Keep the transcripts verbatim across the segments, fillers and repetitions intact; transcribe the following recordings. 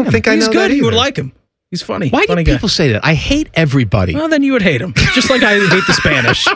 don't think I He's know good. that You would either. like him. He's funny. Why funny do guy. people say that? I hate everybody. Well, then you would hate him. Just like I hate the Spanish.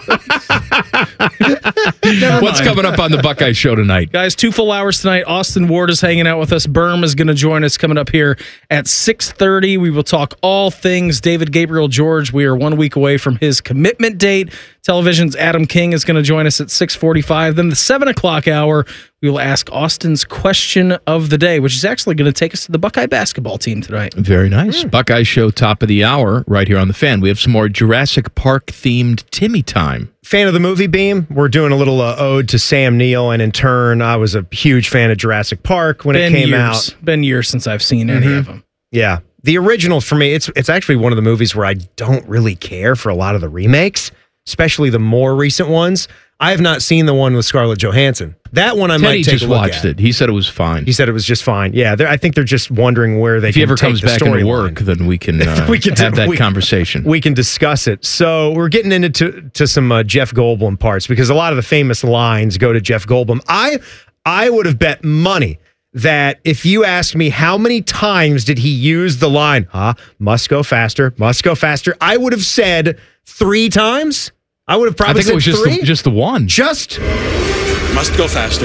Never What's mind. coming up on the Buckeye Show tonight? Guys, two full hours tonight. Austin Ward is hanging out with us. Berm is going to join us coming up here at six thirty. We will talk all things David Gabriel George. We are one week away from his commitment date. Television's Adam King is going to join us at six forty-five. Then the seven o'clock hour, we will ask Austin's question of the day, which is actually going to take us to the Buckeye basketball team tonight. Very nice. Mm. Buckeye Show, top of the hour, right here on the Fan. We have some more Jurassic Park-themed Timmy time. Fan of the movie, Beam? We're doing a little uh, ode to Sam Neill, and in turn, I was a huge fan of Jurassic Park when Been it came years. out. Been years since I've seen any Mhm. of them. Yeah. The original, for me, it's it's actually one of the movies where I don't really care for a lot of the remakes, especially the more recent ones. I have not seen the one with Scarlett Johansson. That one I Teddy might take just a look watched at. it. He said it was fine. He said it was just fine. Yeah, I think they're just wondering where they if can he ever take comes the back into storyline. work, then we can, uh, We can have do- that we- conversation. We can discuss it. So we're getting into to, to some uh, Jeff Goldblum parts because a lot of the famous lines go to Jeff Goldblum. I I would have bet money that if you asked me how many times did he use the line, huh, must go faster, must go faster, I would have said three times. I would have I probably think it was said just three. the, just the one. Just Must go faster.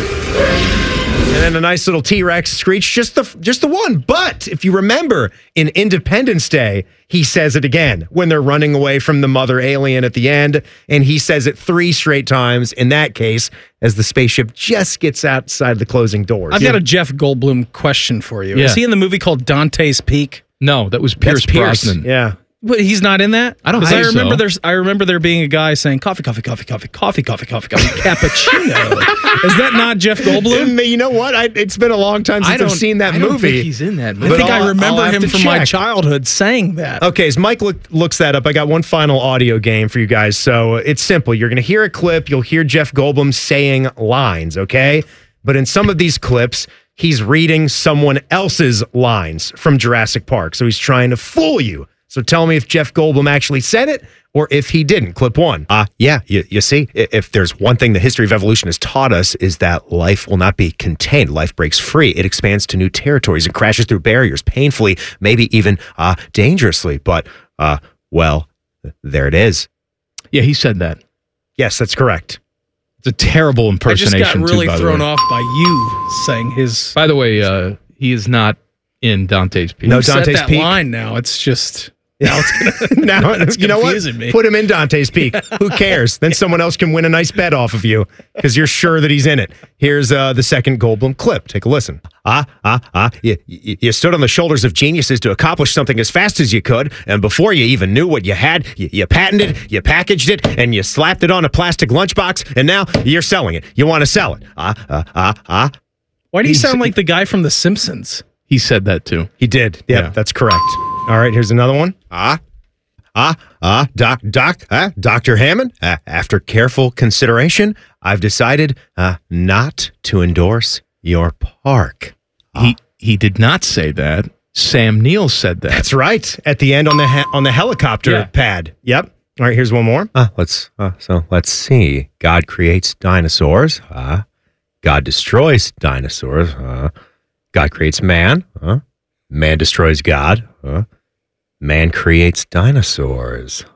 And then a nice little T-Rex screech, just the just the one. But if you remember, in Independence Day, he says it again when they're running away from the mother alien at the end, and he says it three straight times in that case as the spaceship just gets outside the closing doors. I've got a Jeff Goldblum question for you. Yeah. Is he in the movie called Dante's Peak? No, that was That's Pierce, Pierce. Brosnan. Yeah. But he's not in that? I don't 'Cause think I remember so. there's I remember there being a guy saying coffee, coffee, coffee, coffee, coffee, coffee, coffee, coffee, cappuccino. Is that not Jeff Goldblum? You know what? I, it's been a long time since I've seen that I don't movie. think he's in that I movie. think I'll- I remember I'll have him to from my check. childhood saying that. Okay, as Mike look, looks that up, I got one final audio game for you guys. So it's simple. You're going to hear a clip. You'll hear Jeff Goldblum saying lines, okay? But in some of these clips, he's reading someone else's lines from Jurassic Park. So he's trying to fool you. So tell me if Jeff Goldblum actually said it or if he didn't. Clip one. Uh, yeah, you, you see, i- if there's one thing the history of evolution has taught us is that life will not be contained. Life breaks free. It expands to new territories and crashes through barriers painfully, maybe even uh, dangerously. But, uh, well, there it is. Yeah, he said that. Yes, that's correct. It's a terrible I just impersonation. got really too, by thrown the way. off by you saying his. By the way, uh, he is not in Dante's Peak. No, you said Dante's that Peak? line now. It's just now it's gonna Now, it's you know what? confusing me. Put him in Dante's Peak. Who cares? Then someone else can win a nice bet off of you because you're sure that he's in it. Here's uh, the second Goldblum clip. Take a listen. Ah, ah, ah. You, you, you stood on the shoulders of geniuses to accomplish something as fast as you could. And before you even knew what you had, you, you patented, you packaged it, and you slapped it on a plastic lunchbox. And now you're selling it. You want to sell it. Ah, ah, ah, ah. Why do you He's- sound like the guy from The Simpsons? He said that too. He did. Yep, Yeah. that's correct. All right, here's another one. Ah, ah, ah, Doc, Doc, ah, Doctor Hammond. Uh, after careful consideration, I've decided uh, not to endorse your park. He he did not say that. Sam Neill said that. That's right. At the end on the he- on the helicopter Yeah. pad. Yep. All right, here's one more. Uh, let's uh, so let's see. God creates dinosaurs. Uh, God destroys dinosaurs. Uh, God creates man. Uh, man destroys God. Uh, man creates dinosaurs.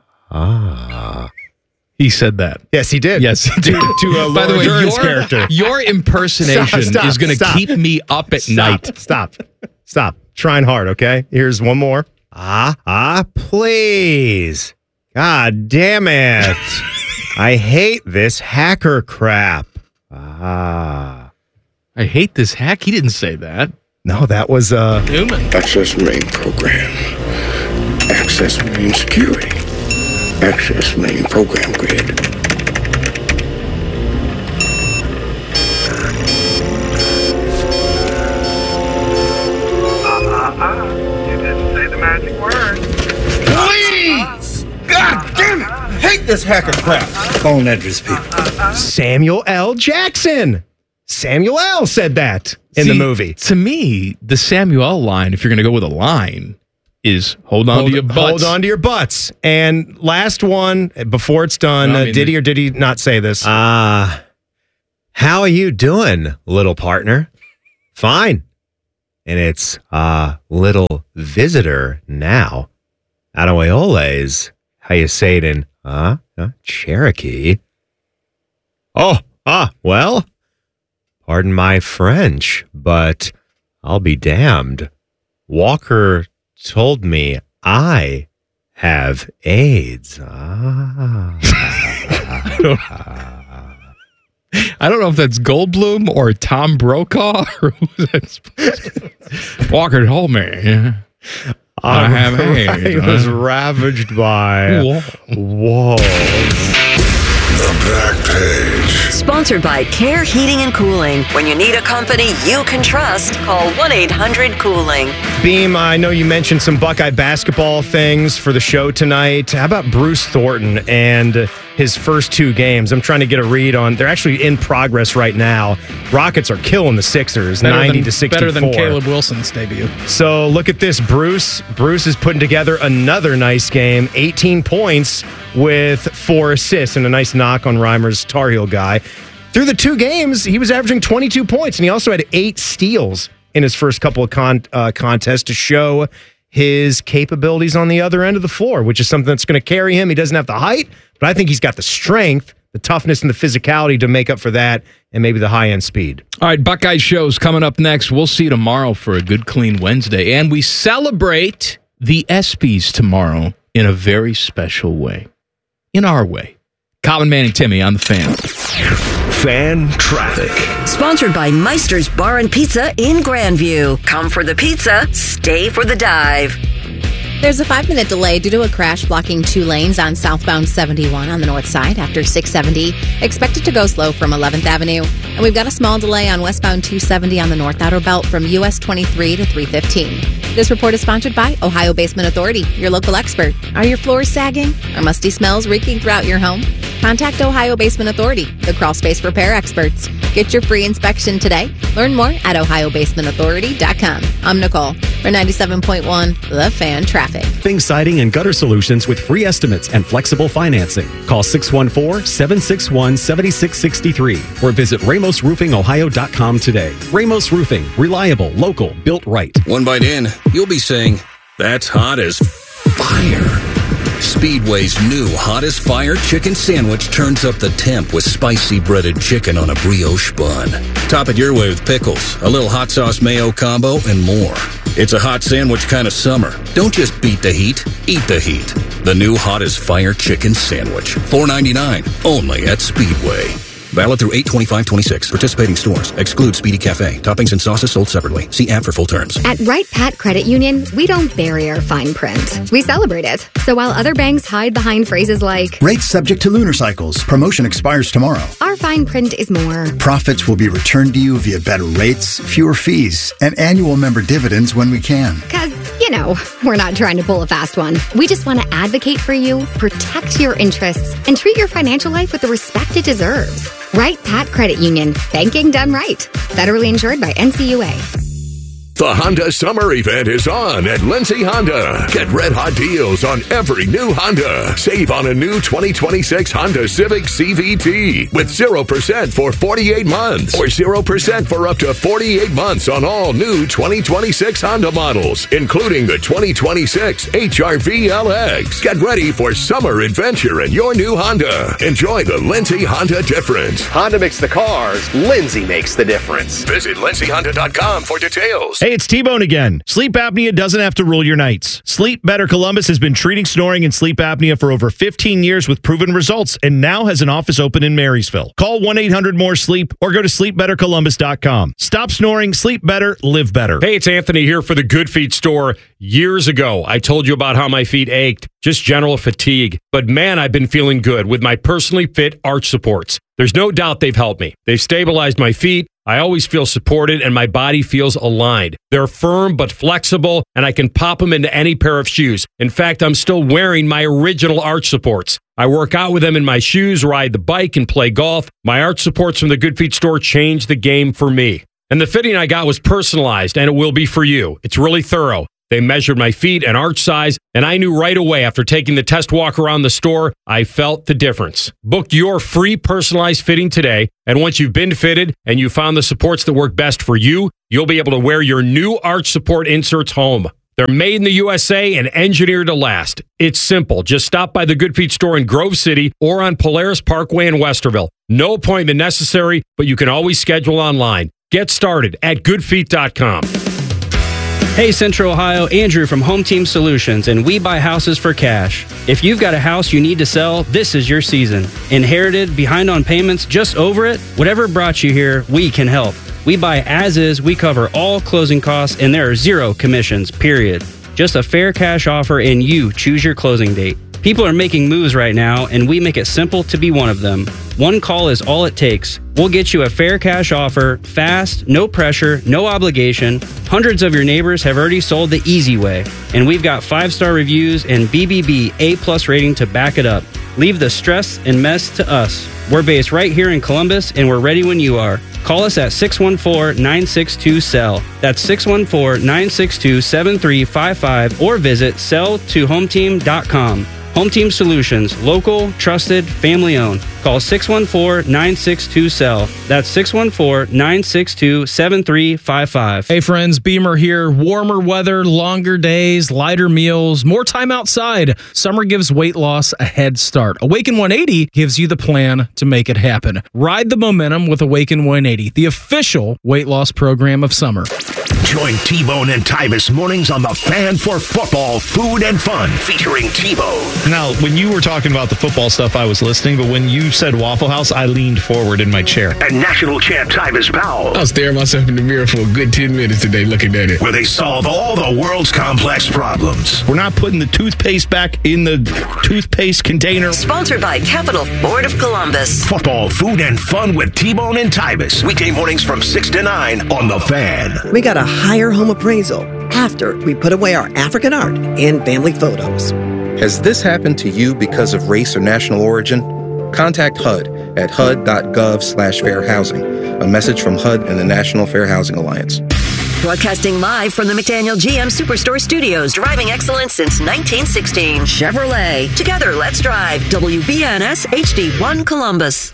Ah. He said that. Yes, he did. Yes, he did. to uh, By the Laura way, Dern's your, character. your impersonation Stop, stop, is going to stop. keep me up at Stop, night. Stop. Stop. Trying hard, okay? Here's one more. Ah, ah, please. God damn it. I hate this hacker crap. Ah. I hate this hack. He didn't say that. No, that was uh Newman. Access main program. Access main security. Access main program grid. You didn't say the magic word. Please! God damn it! I hate this hacker crap. Phone address, people. Samuel L. Jackson. Samuel L. said that in the See, movie. To me, the Samuel line, if you're going to go with a line, is hold on Hold, to your butts. hold on to your butts. And last one, before it's done, No, I uh, mean- did he or did he not say this? Ah. How are you doing, little partner? Fine. and its uh, little visitor now. Anaweoles, how you say it in uh, uh, Cherokee. Oh, ah, well, pardon my French, but I'll be damned. Walker told me I have AIDS. Ah. I don't know if that's Goldblum or Tom Brokaw or who that's. Walker told me I have AIDS. I was ravaged by walls. The Back Page. Sponsored by Care Heating and Cooling. When you need a company you can trust, call one eight hundred cooling. Beam, I know you mentioned some Buckeye basketball things for the show tonight. How about Bruce Thornton and his first two games? I'm trying to get a read on. They're actually in progress right now. Rockets are killing the Sixers, Better ninety than, to sixty-four. Better than Caleb Wilson's debut. So look at this, Bruce. Bruce is putting together another nice game. eighteen points with four assists and a nice knock on Reimer's Tar Heel guy. Through the two games, he was averaging twenty-two points, and he also had eight steals in his first couple of con- uh, contests to show his capabilities on the other end of the floor, which is something that's going to carry him. He doesn't have the height, but I think he's got the strength, the toughness, and the physicality to make up for that, and maybe the high-end speed. All right, Buckeye show's coming up next. We'll see you tomorrow for a good, clean Wednesday. And we celebrate the ESPYs tomorrow in a very special way. In our way. Common Man and Timmy on the Fan. Fan Traffic. Sponsored by Meister's Bar and Pizza in Grandview. Come for the pizza, stay for the dive. There's a five-minute delay due to a crash blocking two lanes on southbound seventy-one on the north side after six seventy. Expected to go slow from eleventh Avenue. And we've got a small delay on westbound two seventy on the north outer belt from U S twenty-three to three fifteen. This report is sponsored by Ohio Basement Authority, your local expert. Are your floors sagging? Are musty smells reeking throughout your home? Contact Ohio Basement Authority, the crawl space repair experts. Get your free inspection today. Learn more at ohio basement authority dot com. I'm Nicole for ninety-seven point one The Fan Traffic. Thing Siding and Gutter Solutions with free estimates and flexible financing. Call six one four, seven six one, seven six six three or visit ramos roofing ohio dot com today. Ramos Roofing, reliable, local, built right. One bite in, you'll be saying, that's hot as fire. Speedway's new Hot as Fire chicken sandwich turns up the temp with spicy breaded chicken on a brioche bun. Top it your way with pickles, a little hot sauce mayo combo, and more. It's a hot sandwich kind of summer. Don't just beat the heat, eat the heat. The new Hot as Fire chicken sandwich. four ninety-nine, only at Speedway. Valid through eight twenty-five twenty-six. Participating stores. Exclude Speedy Cafe. Toppings and sauces sold separately. See app for full terms. At Wright Pat Credit Union, we don't bury our fine print. We celebrate it. So while other banks hide behind phrases like, rates subject to lunar cycles. Promotion expires tomorrow. Our fine print is more. Profits will be returned to you via better rates, fewer fees, and annual member dividends when we can. Because, you know, we're not trying to pull a fast one. We just want to advocate for you, protect your interests, and treat your financial life with the respect it deserves. Wright Pat Credit Union. Banking done right. Federally insured by N C U A. The Honda Summer Event is on at Lindsay Honda. Get red hot deals on every new Honda. Save on a new twenty twenty-six Honda Civic C V T with zero percent for forty-eight months or zero percent for up to forty-eight months on all new twenty twenty-six Honda models, including the twenty twenty-six H R V L X. Get ready for summer adventure in your new Honda. Enjoy the Lindsay Honda difference. Honda makes the cars. Lindsay makes the difference. Visit lindsay honda dot com for details. Hey, it's T-Bone again. Sleep apnea doesn't have to rule your nights. Sleep Better Columbus has been treating snoring and sleep apnea for over fifteen years with proven results and now has an office open in Marysville. Call one eight hundred more sleep or go to sleep better columbus dot com. Stop snoring, sleep better, live better. Hey, it's Anthony here for the Good Feet store. Years ago, I told you about how my feet ached, just general fatigue. But man, I've been feeling good with my personally fit arch supports. There's no doubt they've helped me. They've stabilized my feet. I always feel supported and my body feels aligned. They're firm but flexible, and I can pop them into any pair of shoes. In fact, I'm still wearing my original arch supports. I work out with them in my shoes, ride the bike, and play golf. My arch supports from the Good Feet store changed the game for me. And the fitting I got was personalized, and it will be for you. It's really thorough. They measured my feet and arch size, and I knew right away after taking the test walk around the store, I felt the difference. Book your free personalized fitting today, and once you've been fitted and you found the supports that work best for you, you'll be able to wear your new arch support inserts home. They're made in the U S A and engineered to last. It's simple. Just stop by the Good Feet store in Grove City or on Polaris Parkway in Westerville. No appointment necessary, but you can always schedule online. Get started at good feet dot com. Hey Central Ohio, Andrew from Home Team Solutions, and we buy houses for cash. If you've got a house you need to sell, this is your season. Inherited, behind on payments, just over it? Whatever brought you here, we can help. We buy as is, we cover all closing costs, and there are zero commissions, period. Just a fair cash offer and you choose your closing date. People are making moves right now, and we make it simple to be one of them. One call is all it takes. We'll get you a fair cash offer, fast, no pressure, no obligation. Hundreds of your neighbors have already sold the easy way, and we've got five-star reviews and B B B A-plus rating to back it up. Leave the stress and mess to us. We're based right here in Columbus, and we're ready when you are. Call us at six one four, nine six two, S E L L. That's six one four, nine six two, seven three five five or visit sell to home team dot com. Home Team Solutions, local, trusted, family owned. Call six one four, nine six two, S E L L. That's six one four, nine six two, seven three five five. Hey friends, Beamer here. Warmer weather, longer days, lighter meals, more time outside. Summer gives weight loss a head start. Awaken one eighty gives you the plan to make it happen. Ride the momentum with Awaken one eighty, the official weight loss program of summer. Join T-Bone and Tybus mornings on the Fan for Football, Food and Fun, featuring T-Bone. Now, when you were talking about the football stuff, I was listening, but when you said Waffle House, I leaned forward in my chair. And national champ Tybus Powell. I was staring myself in the mirror for a good ten minutes today looking at it. Where they solve all the world's complex problems. We're not putting the toothpaste back in the toothpaste container. Sponsored by Capital Ford of Columbus. Football, Food and Fun with T-Bone and Tybus. Weekday mornings from six to nine on The Fan. We got a higher home appraisal after we put away our African art and family photos. Has this happened to you because of race or national origin? Contact H U D at H U D dot gov slash fair housing. A message from H U D and the National Fair Housing Alliance. Broadcasting live from the McDaniel G M Superstore Studios. Driving excellence since nineteen sixteen. Chevrolet. Together, let's drive. W B N S H D one Columbus.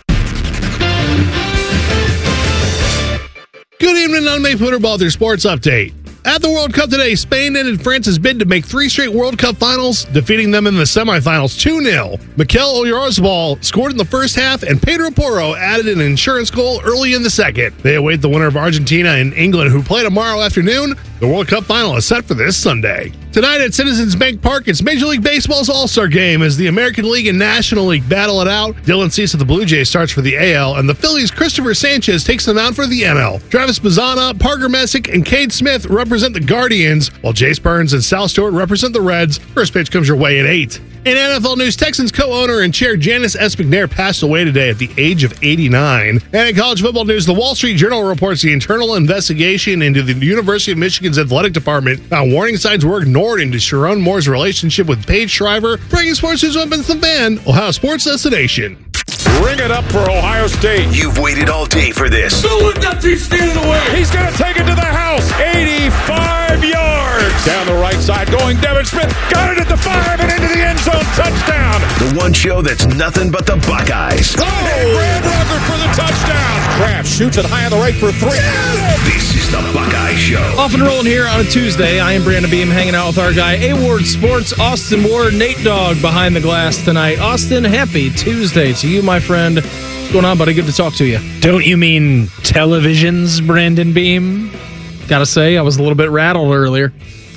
Good evening, on May Footer Ball, their sports update. At the World Cup today, Spain ended France's bid to make three straight World Cup finals, defeating them in the semifinals two nil. Mikel Oyarzabal scored in the first half, and Pedro Porro added an insurance goal early in the second. They await the winner of Argentina and England, who play tomorrow afternoon. The World Cup final is set for this Sunday. Tonight at Citizens Bank Park, it's Major League Baseball's All-Star Game as the American League and National League battle it out. Dylan Cease of the Blue Jays starts for the A L, and the Phillies' Christopher Sanchez takes them out for the N L. Travis Bazzana, Parker Messick, and Cade Smith represent the Guardians, while Jace Burns and Sal Stewart represent the Reds. First pitch comes your way at eight. In N F L news, Texans co-owner and chair Janice S. McNair passed away today at the age of eighty-nine. And in college football news, the Wall Street Journal reports the internal investigation into the University of Michigan's athletic department found warning signs were ignored into Sharon Moore's relationship with Paige Shriver. Breaking sports news up in the Fan, Ohio sports destination. Ring it up for Ohio State. You've waited all day for this. Don't let that team stand in the way. He's going to take it to the house. eighty-five yards. Down the right side going Devin Smith. Got it at the five and into the end zone. Touchdown. The one show that's nothing but the Buckeyes. Oh, Brad Rucker for the touchdown. Kraft shoots it high on the right for three. This is the Buckeye Show. Off and rolling here on a Tuesday. I am Brandon Beam hanging out with our guy, A-Ward Sports, Austin Ward, Nate Dogg behind the glass tonight. Austin, happy Tuesday to you, my friend. What's going on, buddy? Good to talk to you. Don't you mean televisions, Brandon Beam? Gotta say, I was a little bit rattled earlier.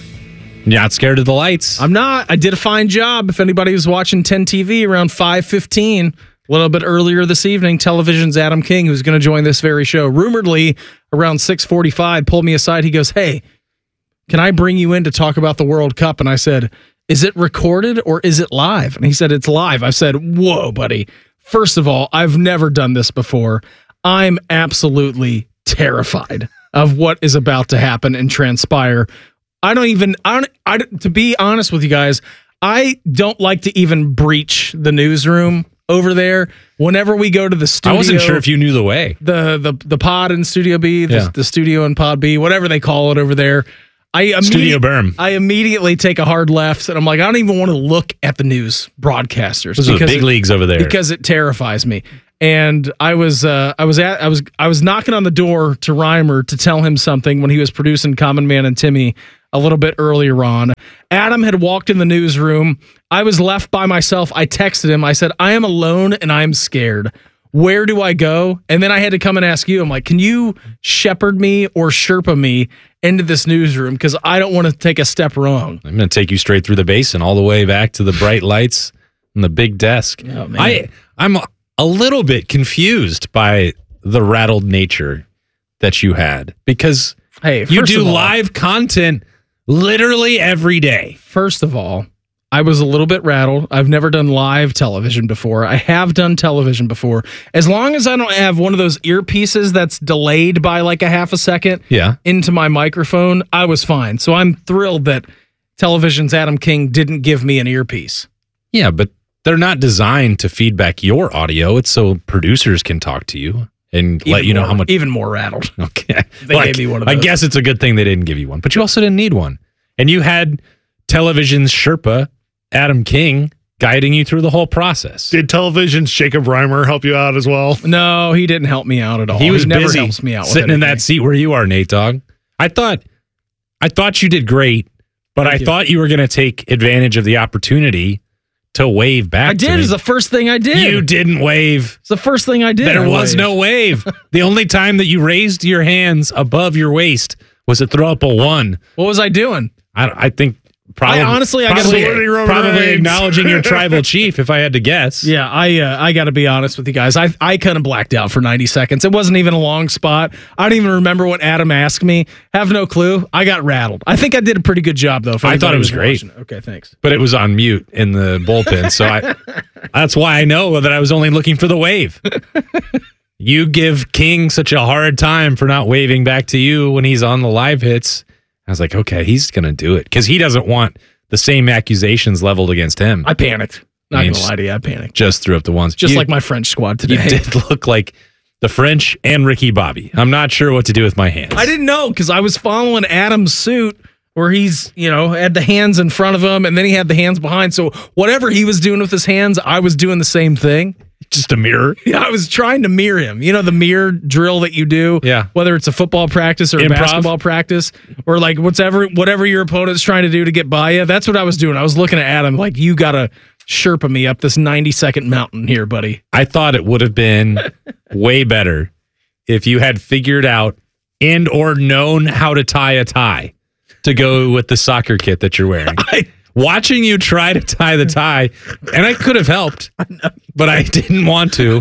You're not scared of the lights? I'm not. I did a fine job. If anybody was watching ten T V around five fifteen, a little bit earlier this evening, Television's Adam King, who's going to join this very show, rumoredly around six forty-five, pulled me aside. He goes, hey, can I bring you in to talk about the World Cup? And I said, is it recorded or is it live? And he said, it's live. I said, whoa, buddy. First of all, I've never done this before. I'm absolutely terrified of what is about to happen and transpire. I don't even, I don't, I, to be honest with you guys, I don't like to even breach the newsroom over there. Whenever we go to the studio, I wasn't sure if you knew the way. The the the pod in Studio B, the, yeah. the studio in Pod B, whatever they call it over there. I Studio Berm. I immediately take a hard left, and I'm like, I don't even want to look at the news broadcasters. Those are the big it, leagues over there. Because it terrifies me. And I was uh, I was at I was I was knocking on the door to Reimer to tell him something when he was producing Common Man and Timmy a little bit earlier on. Adam had walked in the newsroom. I was left by myself. I texted him. I said, I am alone and I am scared. Where do I go? And then I had to come and ask you. I'm like, can you shepherd me or Sherpa me into this newsroom? Because I don't want to take a step wrong. I'm going to take you straight through the basin all the way back to the bright lights and the big desk. Oh, man. I, I'm a little bit confused by the rattled nature that you had because hey, you do all, live content literally every day. First of all, I was a little bit rattled. I've never done live television before. I have done television before. As long as I don't have one of those earpieces that's delayed by like a half a second yeah. into my microphone, I was fine. So I'm thrilled that Television's Adam King didn't give me an earpiece. Yeah, but they're not designed to feedback your audio. It's so producers can talk to you and Even let you know more, how much. Even more rattled. Okay. They Like, gave me one of I those. guess it's a good thing they didn't give you one, but you also didn't need one. And you had Television's Sherpa, Adam King, guiding you through the whole process. Did Television's Jacob Reimer help you out as well? No, he didn't help me out at all. He was never busy helps me out with sitting in anything. that seat where you are, Nate Dogg. I thought, I thought you did great, but Thank I you. thought you were going to take advantage of the opportunity to wave back. I did. to me. It's the first thing I did. You didn't wave. It's the first thing I did. There I was waved. no wave. The only time that you raised your hands above your waist was to throw up a one. What was I doing? I, I think probably. I honestly, I probably, gotta be, probably acknowledging your tribal chief, if I had to guess. Yeah, I uh, I got to be honest with you guys. I I kind of blacked out for ninety seconds. It wasn't even a long spot. I don't even remember what Adam asked me. Have no clue. I got rattled. I think I did a pretty good job though. I thought it was great. Watching. Okay, thanks. But it was on mute in the bullpen, so I that's why I know that I was only looking for the wave. You give King such a hard time for not waving back to you when he's on the live hits. I was like, okay, he's going to do it because he doesn't want the same accusations leveled against him. I panicked. Not I mean, gonna lie to you, I panicked. Just threw up the ones. Just You- like my French squad today. You did look like the French and Ricky Bobby. I'm not sure what to do with my hands. I didn't know because I was following Adam's suit where he's, you know, had the hands in front of him and then he had the hands behind. So whatever he was doing with his hands, I was doing the same thing. Just a mirror. Yeah, I was trying to mirror him. You know, the mirror drill that you do. Yeah. Whether it's a football practice or a Improv. basketball practice or like whatever whatever your opponent's trying to do to get by you. That's what I was doing. I was looking at Adam like, you got to Sherpa me up this ninety second mountain here, buddy. I thought it would have been way better if you had figured out and or known how to tie a tie to go with the soccer kit that you're wearing. I, Watching you try to tie the tie, and I could have helped, but I didn't want to.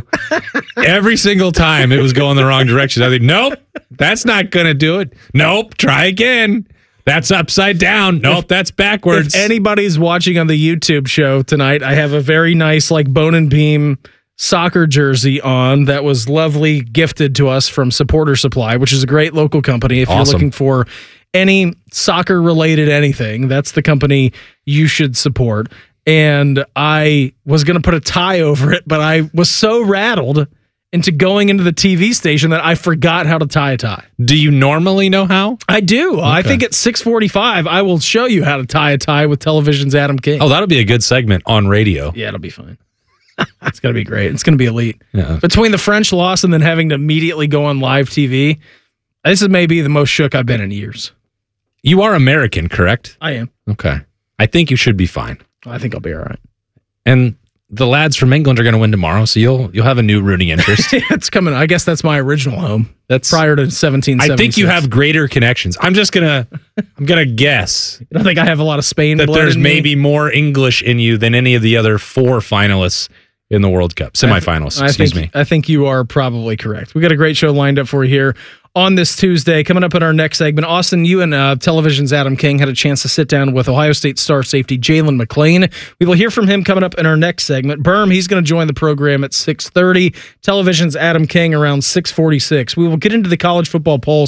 Every single time it was going the wrong direction. I think, nope, that's not going to do it. Nope, try again. That's upside down. Nope, If- that's backwards. If anybody's watching on the YouTube show tonight, I have a very nice like bone and beam soccer jersey on that was lovely gifted to us from Supporter Supply, which is a great local company. If Awesome. you're looking for any soccer related anything, that's the company you should support. And I was going to put a tie over it, but I was so rattled into going into the T V station that I forgot how to tie a tie. Do you normally know how? I do. I Okay. think at six forty-five, I will show you how to tie a tie with Television's Adam King. Oh, that'll be a good segment on radio. Yeah, it'll be fine. It's going to be great. It's going to be elite. Yeah. Between the French loss and then having to immediately go on live T V, this is maybe the most shook I've been in years. You are American, correct? I am. Okay. I think you should be fine. I think I'll be all right. And the lads from England are going to win tomorrow, so you'll you'll have a new rooting interest. It's coming. I guess that's my original home. That's prior to seventeen seventy-six. I think you have greater connections. I'm just gonna I'm gonna guess I think I have a lot of Spain that blood there's in me. maybe more English in you than any of the other four finalists in the World Cup, semifinalists. I excuse think, me. I think you are probably correct. We got a great show lined up for you here on this Tuesday. Coming up in our next segment, Austin, you and uh, Television's Adam King had a chance to sit down with Ohio State star safety Jalen McClain. We will hear from him coming up in our next segment. Berm, he's going to join the program at six thirty. Television's Adam King around six forty-six. We will get into the college football pulse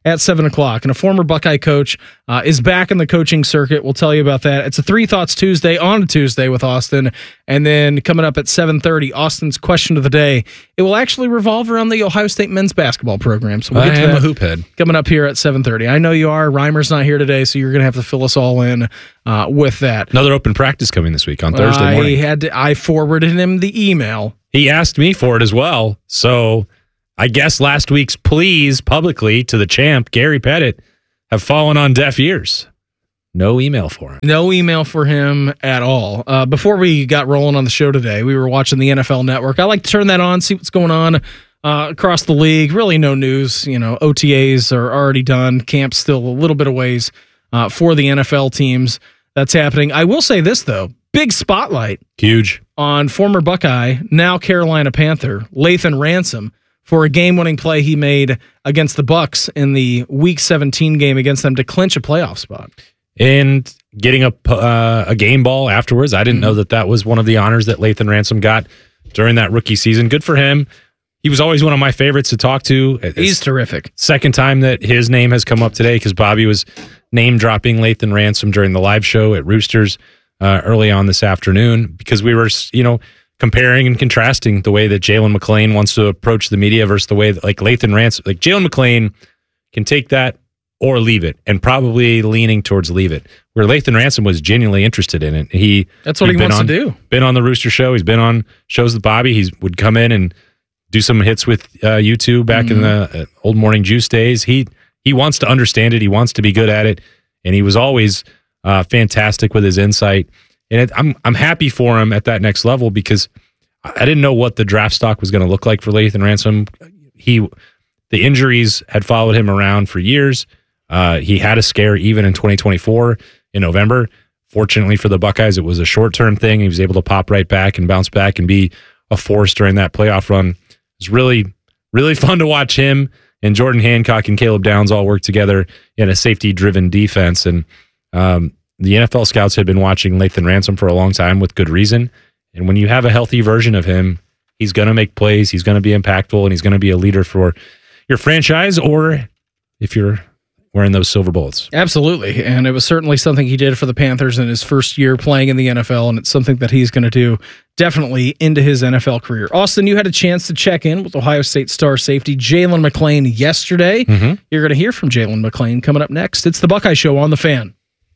at seven o'clock. And a former Buckeye coach uh, is back in the coaching circuit. We'll tell you about that. It's a Three Thoughts Tuesday on a Tuesday with Austin. And then coming up at seven thirty, Austin's question of the day. It will actually revolve around the Ohio State men's basketball program. So we'll I get to am that a hoop head. Coming up here at seven thirty. I know you are. Reimer's not here today, so you're going to have to fill us all in uh, with that. Another open practice coming this week on Thursday morning. I had to, I forwarded him the email. He asked me for it as well. So I guess last week's pleas publicly to the champ, Gary Pettit, have fallen on deaf ears. No email for him. No email for him at all. Uh, before we got rolling on the show today, we were watching the N F L Network. I like to turn that on, see what's going on uh, across the league. Really no news. You know, O T As are already done. Camp's still a little bit of ways uh, for the N F L teams. That's happening. I will say this, though. Big spotlight. Huge. On former Buckeye, now Carolina Panther, Lathan Ransom, for a game-winning play he made against the Bucks in the Week seventeen game against them to clinch a playoff spot. And getting a, uh, a game ball afterwards. I didn't know that that was one of the honors that Lathan Ransom got during that rookie season. Good for him. He was always one of my favorites to talk to. It's He's terrific. Second time that his name has come up today because Bobby was name-dropping Lathan Ransom during the live show at Roosters uh, early on this afternoon because we were, you know, comparing and contrasting the way that Jalen McClain wants to approach the media versus the way that, like, Lathan Ransom, like Jalen McClain can take that or leave it, and probably leaning towards leave it. Where Lathan Ransom was genuinely interested in it. He That's what he wants on, to do. Been on the Rooster Show. He's been on shows with Bobby. He would come in and do some hits with uh, you two back mm-hmm. in the uh, old Morning Juice days. He he wants to understand it. He wants to be good at it, and he was always uh, fantastic with his insight. And it, I'm I'm happy for him at that next level because I didn't know what the draft stock was going to look like for Lathan Ransom. He the injuries had followed him around for years. Uh, he had a scare even in twenty twenty-four in November. Fortunately for the Buckeyes, it was a short-term thing. He was able to pop right back and bounce back and be a force during that playoff run. It was really, really fun to watch him and Jordan Hancock and Caleb Downs all work together in a safety-driven defense. And um, the N F L scouts had been watching Lathan Ransom for a long time with good reason. And when you have a healthy version of him, he's going to make plays, he's going to be impactful, and he's going to be a leader for your franchise or if you're wearing those silver bullets. Absolutely. And it was certainly something he did for the Panthers in his first year playing in the N F L, and it's something that he's going to do definitely into his N F L career. Austin, you had a chance to check in with Ohio State star safety Jalen McClain yesterday. Mm-hmm. You're going to hear from Jalen McClain coming up next. It's the Buckeye Show on The Fan.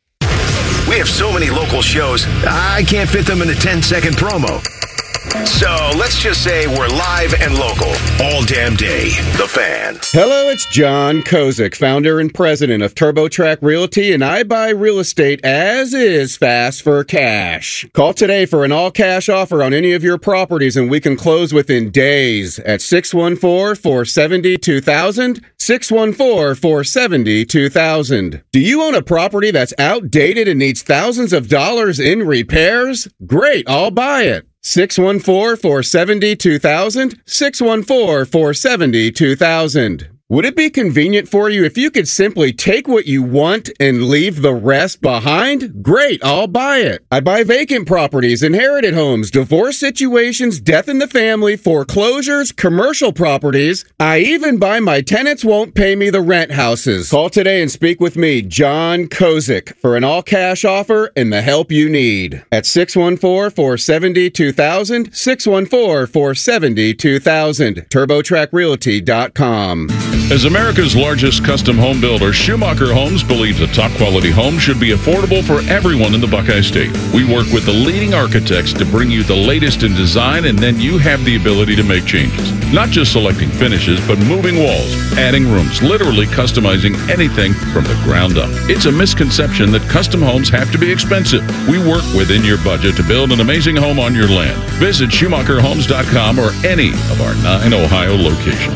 We have so many local shows, I can't fit them in a ten-second promo. So let's just say we're live and local all damn day. The Fan. Hello, it's John Kozik, founder and president of TurboTrack Realty, and I buy real estate as is fast for cash. Call today for an all-cash offer on any of your properties, and we can close within days at six one four, four seven zero, two thousand, six one four, four seven zero, two thousand. Do you own a property that's outdated and needs thousands of dollars in repairs? Great, I'll buy it. six one four, four seven zero, two thousand, six one four, four seven zero, two thousand. Would it be convenient for you if you could simply take what you want and leave the rest behind? Great, I'll buy it. I buy vacant properties, inherited homes, divorce situations, death in the family, foreclosures, commercial properties. I even buy my tenants won't pay me the rent houses. Call today and speak with me, John Kozik, for an all-cash offer and the help you need. At six one four, four seven zero, two thousand, six one four, four seven zero, two thousand, turbo track realty dot com. As America's largest custom home builder, Schumacher Homes believes a top-quality home should be affordable for everyone in the Buckeye State. We work with the leading architects to bring you the latest in design, and then you have the ability to make changes. Not just selecting finishes, but moving walls, adding rooms, literally customizing anything from the ground up. It's a misconception that custom homes have to be expensive. We work within your budget to build an amazing home on your land. Visit Schumacher Homes dot com or any of our nine Ohio locations.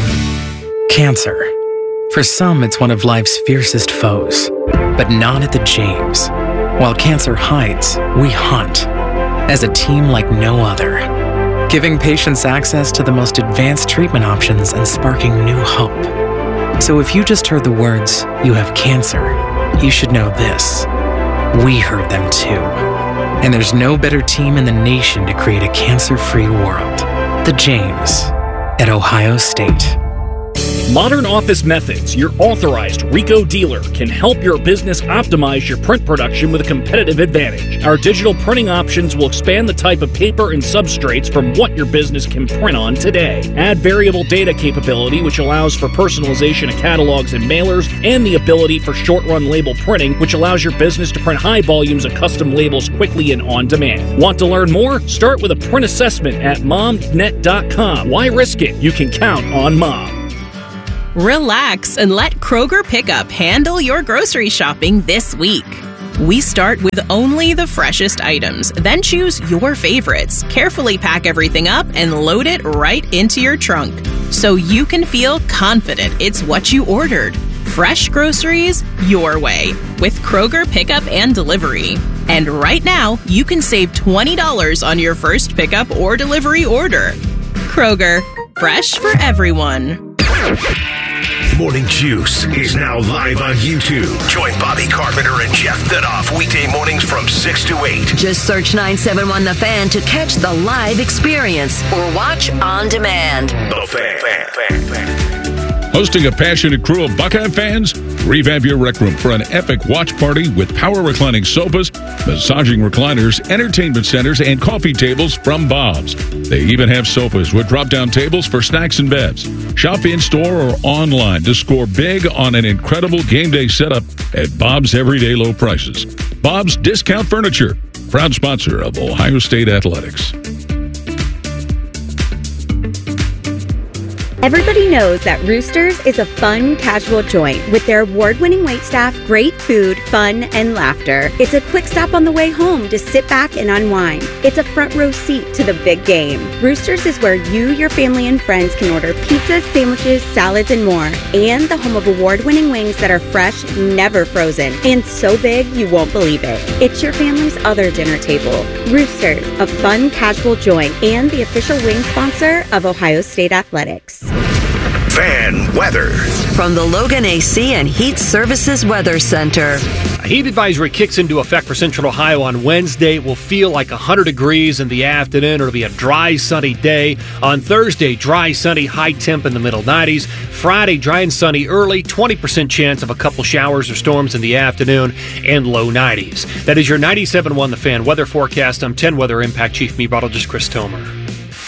Cancer. For some, it's one of life's fiercest foes, but not at the James. While cancer hides, we hunt as a team like no other, giving patients access to the most advanced treatment options and sparking new hope. So if you just heard the words, "you have cancer," you should know this. We heard them too. And there's no better team in the nation to create a cancer-free world. The James at Ohio State. Modern Office Methods, your authorized Ricoh dealer, can help your business optimize your print production with a competitive advantage. Our digital printing options will expand the type of paper and substrates from what your business can print on today. Add variable data capability, which allows for personalization of catalogs and mailers, and the ability for short-run label printing, which allows your business to print high volumes of custom labels quickly and on demand. Want to learn more? Start with a print assessment at mom net dot com. Why risk it? You can count on Mom. Relax and let Kroger Pickup handle your grocery shopping this week. We start with only the freshest items, then choose your favorites, carefully pack everything up, and load it right into your trunk so you can feel confident it's what you ordered. Fresh groceries your way with Kroger Pickup and Delivery. And right now, you can save twenty dollars on your first pickup or delivery order. Kroger, fresh for everyone. Morning Juice is now live on YouTube. Join Bobby Carpenter and Jeff Thidoff weekday mornings from six to eight. Just search nine seven one The Fan to catch the live experience or watch on demand. The Fan. fan, fan, fan. Hosting a passionate crew of Buckeye fans? Revamp your rec room for an epic watch party with power reclining sofas, massaging recliners, entertainment centers, and coffee tables from Bob's. They even have sofas with drop-down tables for snacks and bevs. Shop in-store or online to score big on an incredible game day setup at Bob's everyday low prices. Bob's Discount Furniture, proud sponsor of Ohio State Athletics. Everybody knows that Roosters is a fun, casual joint with their award-winning waitstaff, great food, fun, and laughter. It's a quick stop on the way home to sit back and unwind. It's a front row seat to the big game. Roosters is where you, your family, and friends can order pizzas, sandwiches, salads, and more. And the home of award-winning wings that are fresh, never frozen, and so big you won't believe it. It's your family's other dinner table. Roosters, a fun, casual joint, and the official wing sponsor of Ohio State Athletics. Fan weather. From the Logan A C and Heat Services Weather Center. A heat advisory kicks into effect for Central Ohio on Wednesday. It will feel like one hundred degrees in the afternoon. It'll be a dry, sunny day. On Thursday, dry, sunny, high temp in the middle nineties. Friday, dry and sunny early, twenty percent chance of a couple showers or storms in the afternoon, and low nineties. That is your ninety-seven point one The Fan weather forecast. I'm ten Weather Impact Chief Meteorologist Chris Tomer.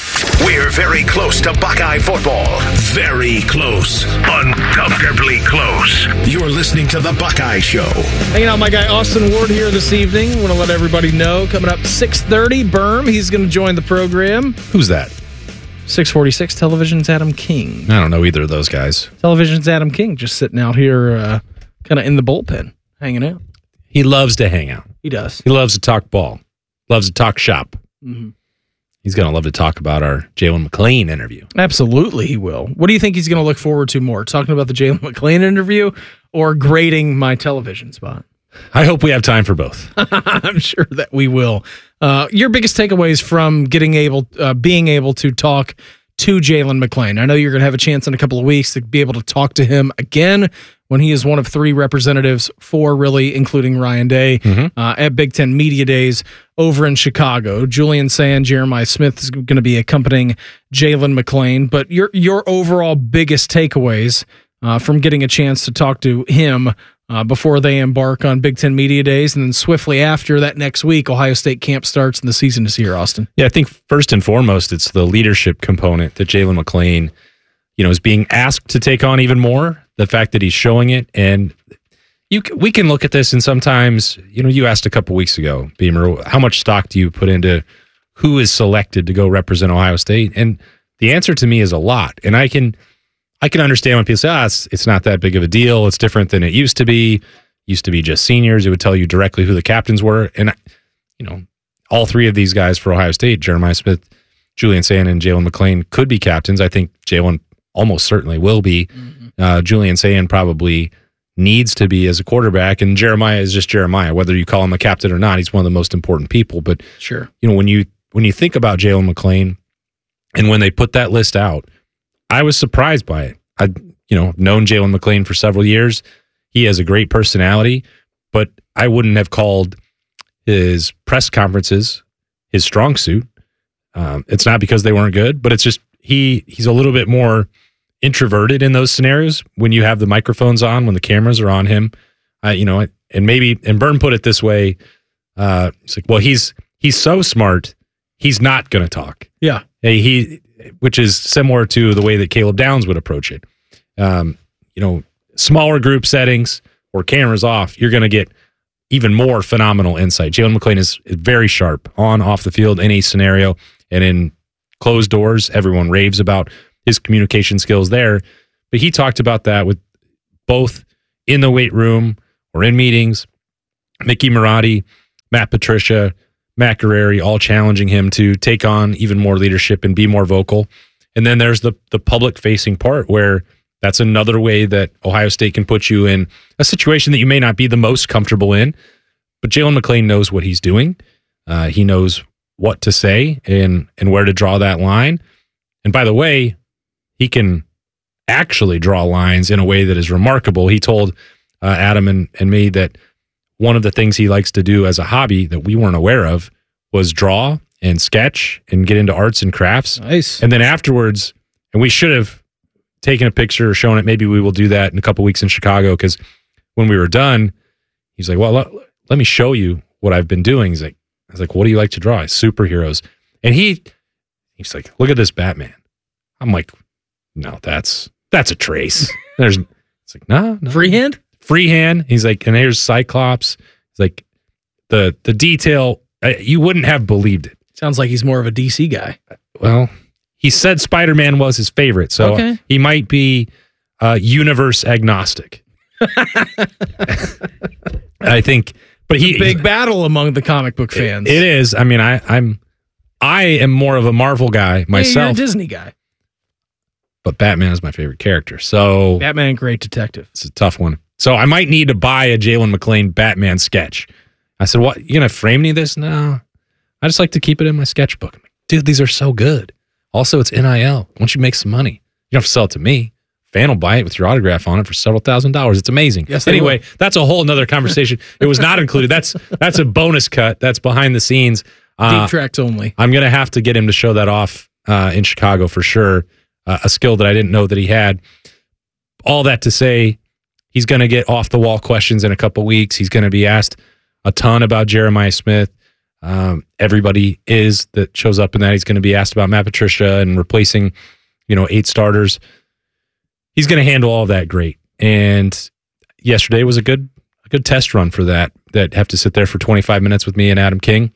We're very close to Buckeye football. Very close. Uncomfortably close. You're listening to The Buckeye Show. Hanging out with my guy Austin Ward here this evening. Want to let everybody know, coming up six thirty, Berm, he's going to join the program. Who's that? six forty-six, Television's Adam King. I don't know either of those guys. Television's Adam King, just sitting out here uh, kind of in the bullpen, hanging out. He loves to hang out. He does. He loves to talk ball. Loves to talk shop. Mm-hmm. He's going to love to talk about our Jalen McClain interview. Absolutely, he will. What do you think he's going to look forward to more? Talking about the Jalen McClain interview or grading my television spot? I hope we have time for both. I'm sure that we will. Uh, your biggest takeaways from getting able, uh, being able to talk to Jalen McClain. I know you're going to have a chance in a couple of weeks to be able to talk to him again when he is one of three representatives, four really, including Ryan Day, mm-hmm. uh, at Big Ten Media Days over in Chicago. Julian Sand, Jeremiah Smith is going to be accompanying Jalen McClain. But your your overall biggest takeaways uh, from getting a chance to talk to him uh, before they embark on Big Ten Media Days, and then swiftly after that next week, Ohio State camp starts and the season is here, Austin. Yeah, I think first and foremost, it's the leadership component that Jalen McClain, you know, is being asked to take on even more. The fact that he's showing it, and you we can look at this, and sometimes, you know, you asked a couple weeks ago, Beamer, how much stock do you put into who is selected to go represent Ohio State? And the answer to me is a lot. And I can I can understand when people say, ah, it's, it's not that big of a deal. It's different than it used to be. It used to be just seniors. It would tell you directly who the captains were. And, you know, all three of these guys for Ohio State, Jeremiah Smith, Julian Sand, and Jalen McClain, could be captains. I think Jalen almost certainly will be. Mm-hmm. Uh, Julian Sand probably needs to be as a quarterback, and Jeremiah is just Jeremiah. Whether you call him a captain or not, he's one of the most important people. But sure, you know, when you when you think about Jalen McClain, and when they put that list out, I was surprised by it. I you know known Jalen McClain for several years. He has a great personality, but I wouldn't have called his press conferences his strong suit. Um, it's not because they weren't good, but it's just he he's a little bit more introverted in those scenarios when you have the microphones on, when the cameras are on him. Uh, you know, and maybe, and Byrne put it this way, uh, it's like, well, he's he's so smart, he's not going to talk. Yeah. Hey, he, which is similar to the way that Caleb Downs would approach it. Um, you know, smaller group settings or cameras off, you're going to get even more phenomenal insight. Jalen McLean is, is very sharp on, off the field, any scenario, and in closed doors, everyone raves about his communication skills there. But he talked about that with both in the weight room or in meetings, Mickey Marotti, Matt Patricia, Matt Guerreri, all challenging him to take on even more leadership and be more vocal. And then there's the the public-facing part where that's another way that Ohio State can put you in a situation that you may not be the most comfortable in, but Jalen McLean knows what he's doing. Uh, he knows what to say and and where to draw that line. And by the way, he can actually draw lines in a way that is remarkable. He told uh, Adam and, and me that one of the things he likes to do as a hobby that we weren't aware of was draw and sketch and get into arts and crafts. Nice. And then afterwards, and we should have taken a picture or shown it. Maybe we will do that in a couple weeks in Chicago, because when we were done, he's like, well, let, let me show you what I've been doing. He's like, I was like, what do you like to draw? Superheroes. And he, he's like, look at this Batman. I'm like, no, that's, that's a trace. There's, it's like, no, no. Freehand? Freehand. He's like, and here's Cyclops. It's like the, the detail, uh, you wouldn't have believed it. Sounds like he's more of a D C guy. Well, he said Spider-Man was his favorite, so Okay. he might be uh, universe agnostic. I think, but he Big battle among the comic book fans. It is. I mean, I, I'm, I am more of a Marvel guy Hey, myself, you're a Disney guy. but Batman is my favorite character. So Batman, great detective. it's a tough one. So I might need to buy a Jalen McLean Batman sketch. I said, "What? You gonna frame me this?" No, I just like to keep it in my sketchbook. I'm like, dude, these are so good. Also, it's N I L. Why don't you make some money? You don't have to sell it to me. Fan will buy it with your autograph on it for several thousand dollars. It's amazing. Yes, they anyway, will. that's a whole nother conversation. It was not included. That's that's a bonus cut. That's behind the scenes. Uh, Deep tracks only. I'm going to have to get him to show that off uh, in Chicago for sure. Uh, a skill that I didn't know that he had. All that to say, he's going to get off the wall questions in a couple weeks. He's going to be asked a ton about Jeremiah Smith. Um, everybody is that shows up in that. He's going to be asked about Matt Patricia and replacing, you know, eight starters. He's going to handle all of that great. And yesterday was a good, a good test run for that. That have to sit there for twenty-five minutes with me and Adam King,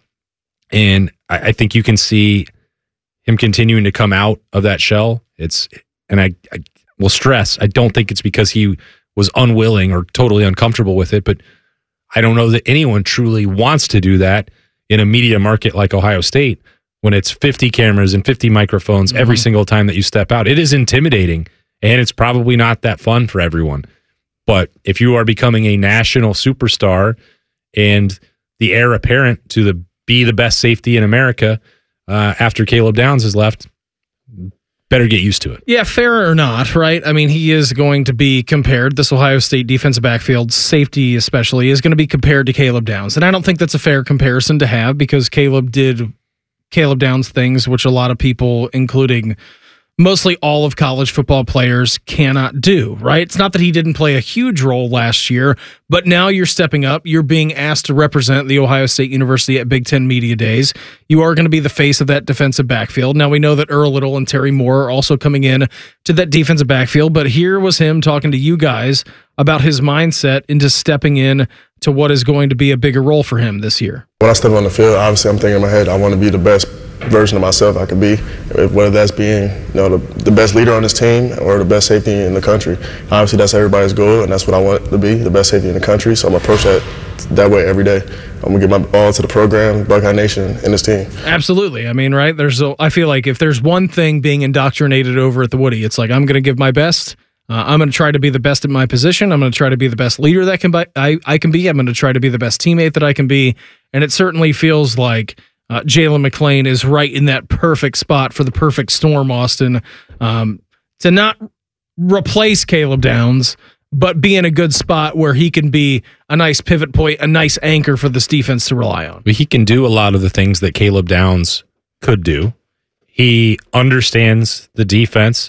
and I, I think you can see him continuing to come out of that shell. It's, and I, I will stress, I don't think it's because he was unwilling or totally uncomfortable with it, but I don't know that anyone truly wants to do that in a media market like Ohio State when it's fifty cameras and fifty microphones every Mhm. single time that you step out. It is intimidating, and it's probably not that fun for everyone. But if you are becoming a national superstar and the heir apparent to the be the best safety in America uh, after Caleb Downs has left, better get used to it. Yeah, fair or not, right? I mean, he is going to be compared, this Ohio State defensive backfield, safety especially, is going to be compared to Caleb Downs. And I don't think that's a fair comparison to have, because Caleb did Caleb Downs things which a lot of people, including mostly all of college football players, cannot do, right? It's not that he didn't play a huge role last year, but now you're stepping up. You're being asked to represent the Ohio State University at Big Ten Media Days. You are going to be the face of that defensive backfield. Now, we know that Earl Little and Terry Moore are also coming in to that defensive backfield, but here was him talking to you guys about his mindset into stepping in to what is going to be a bigger role for him this year. When I step on the field, obviously I'm thinking in my head, I want to be the best version of myself I could be, whether that's being, you know, the, the best leader on this team or the best safety in the country. Obviously, that's everybody's goal, and that's what I want to be, the best safety in the country. So I'm going to approach that that way every day. I'm going to give my all to the program, Buckeye Nation, and this team. Absolutely. I mean, right? There's a, I feel like if there's one thing being indoctrinated over at the Woody, it's like, I'm going to give my best. Uh, I'm going to try to be the best at my position. I'm going to try to be the best leader that can be, I, I can be. I'm going to try to be the best teammate that I can be. And it certainly feels like uh, Jalen McLean is right in that perfect spot for the perfect storm, Austin, um, to not replace Caleb Downs, but be in a good spot where he can be a nice pivot point, a nice anchor for this defense to rely on. But he can do a lot of the things that Caleb Downs could do. He understands the defense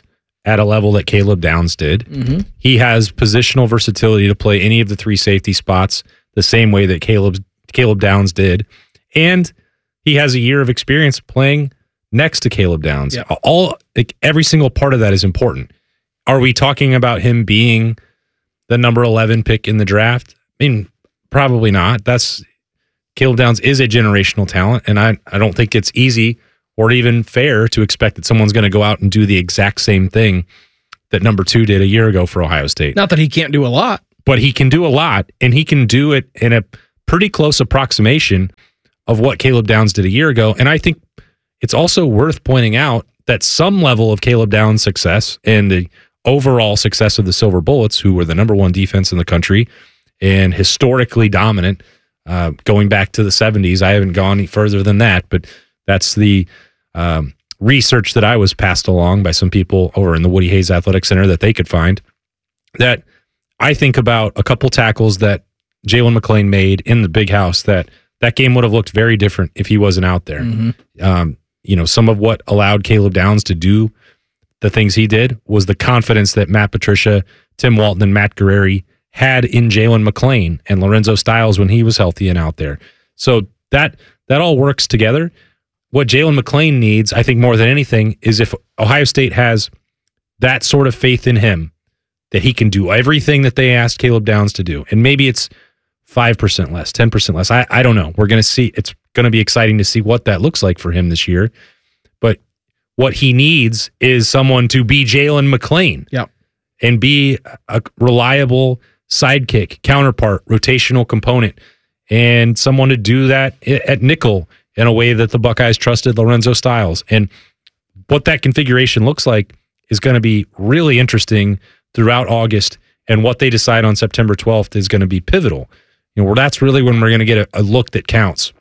at a level that Caleb Downs did. Mm-hmm. He has positional versatility to play any of the three safety spots the same way that Caleb Caleb Downs did. And he has a year of experience playing next to Caleb Downs. Yeah. All like, every single part of that is important. Are we talking about him being the number eleven pick in the draft? I mean, probably not. That's Caleb Downs is a generational talent, and I, I don't think it's easy or even fair to expect that someone's going to go out and do the exact same thing that number two did a year ago for Ohio State. Not that he can't do a lot. But he can do a lot, and he can do it in a pretty close approximation of what Caleb Downs did a year ago. And I think it's also worth pointing out that some level of Caleb Downs' success and the overall success of the Silver Bullets, who were the number one defense in the country and historically dominant, uh, going back to the seventies. I haven't gone any further than that, but that's the um, research that I was passed along by some people over in the Woody Hayes Athletic Center that they could find. That I think about a couple tackles that Jalen McClain made in the Big House that that game would have looked very different if he wasn't out there. Mm-hmm. Um, you know, some of what allowed Caleb Downs to do the things he did was the confidence that Matt Patricia, Tim Walton, and Matt Guerreri had in Jalen McClain and Lorenzo Styles when he was healthy and out there. So that that all works together. What Jalen McClain needs, I think more than anything, is if Ohio State has that sort of faith in him that he can do everything that they asked Caleb Downs to do. And maybe it's five percent less, ten percent less. I, I don't know. We're going to see. It's going to be exciting to see what that looks like for him this year. But what he needs is someone to be Jalen McClain. Yep. And be a reliable sidekick, counterpart, rotational component, and someone to do that at nickel in a way that the Buckeyes trusted Lorenzo Styles. And what that configuration looks like is going to be really interesting throughout August, and what they decide on September twelfth is going to be pivotal. You know, where that's really when we're going to get a, a look that counts.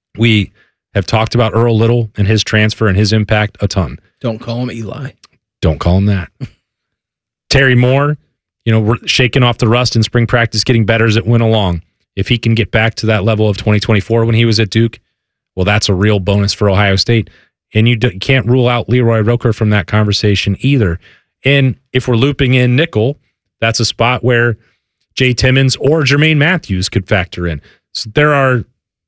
We have talked about Earl Little and his transfer and his impact a ton. Don't call him Eli. Don't call him that. Terry Moore, you know, we're shaking off the rust in spring practice, getting better as it went along. If he can get back to that level of twenty twenty-four when he was at Duke, well, that's a real bonus for Ohio State. And you d- can't rule out Leroy Roker from that conversation either. And if we're looping in nickel, that's a spot where Jay Timmons or Jermaine Matthews could factor in. So there are